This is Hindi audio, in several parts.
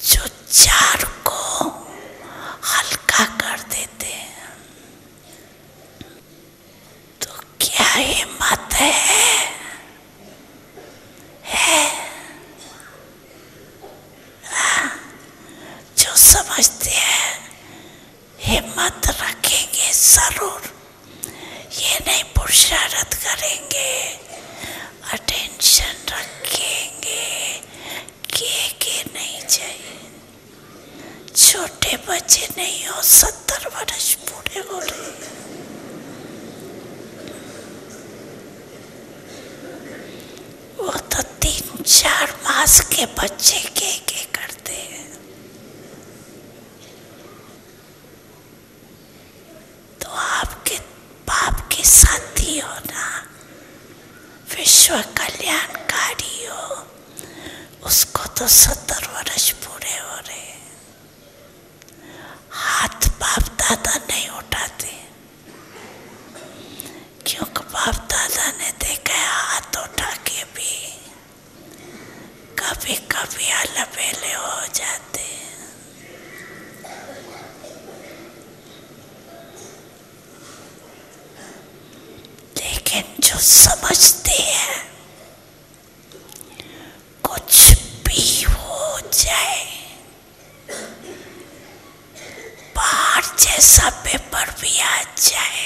जो चार को हल्का कर देते हैं। तो क्या हिम्मत है जो समझते हैं हिम्मत रखेंगे जरूर, ये नहीं पुरुषार्थ करेंगे, अटेंशन रखेंगे कि नहीं चाहिए। छोटे बच्चे नहीं हो, 70 वर्ष पूरे हो रहे। वो तो 3-4 मास के बच्चे के करते हैं। तो आपके बाप के साथी हो ना, विश्व कल्याणकारी हो, उसको तो 70 वर्ष पूरे हो रहे। हाथ बाप दादा नहीं उठाते, क्योंकि बाप दादा ने देखा है हाथ उठा के भी कभी कभी अलबेले हो जाते हैं। लेकिन जो समझते हैं कुछ भी हो जाए, बाहर जैसा पेपर भी आ जाए,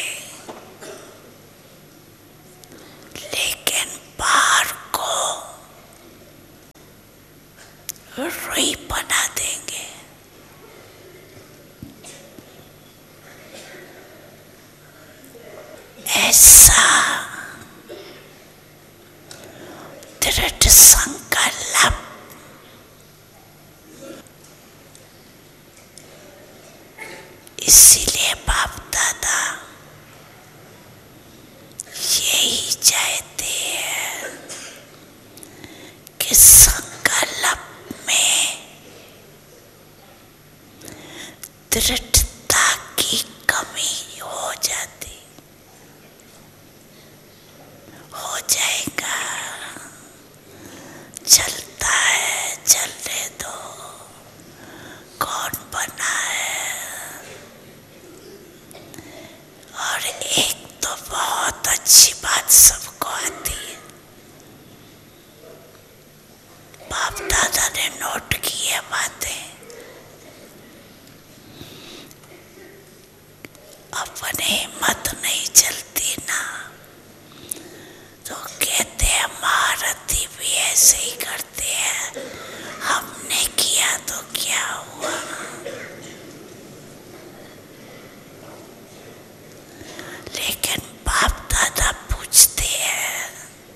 लेकिन बाहर को रुई बना देंगे। ऐसा दृढ़ संकल्प इसीलिए बाप दादा यही चाहते हैं कि संकल्प में दृढ़ता की कमी हो जाती। हो जाएगा, चलता है, चलने दो, कौन बना है। और एक तो बहुत अच्छी बात सबको आती है, बाप दादा ने नोट की है बातें। अपने हिम्मत नहीं चलती ना, तो कहते हैं महारथी भी ऐसे ही करते हैं, हमने किया तो क्या हुआ। लेकिन बाप दादा पूछते हैं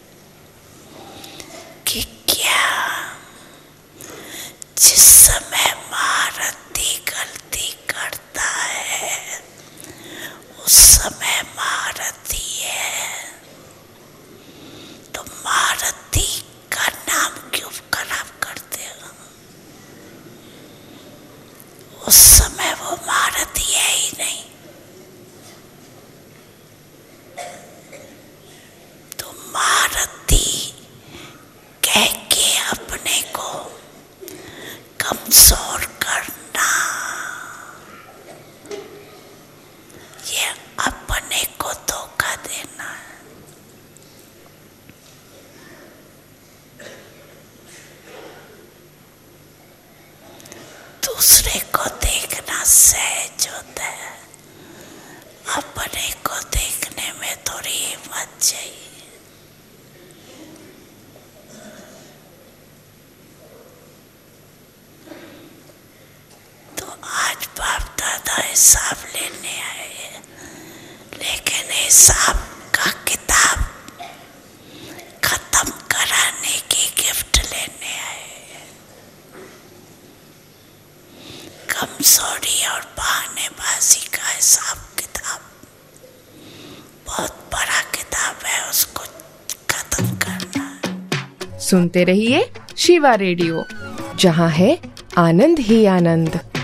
कि क्या जिस समय महारथी गलती करता है उस समय महारथी है, तो महारथी का नाम क्यों खराब करते हो। उस समय वो महारथी है ही नहीं। तो महारथी कह के अपने को कमजोर करना, ये अपने को धोखा देना है। दूसरे को देखना सहज होता है, अपने को देखने में थोड़ी हिम्मत चाहिए। तो आज बाप दादा हिसाब लेने आए हैं, लेकिन हिसाब का किताब खत्म कराने की गिफ्ट लेने आए हैं। कमजोरी और बहानेबाजी का हिसाब किताब बहुत बड़ा किताब है, उसको खत्म करना है। सुनते रहिए शिवा रेडियो, जहाँ है आनंद ही आनंद।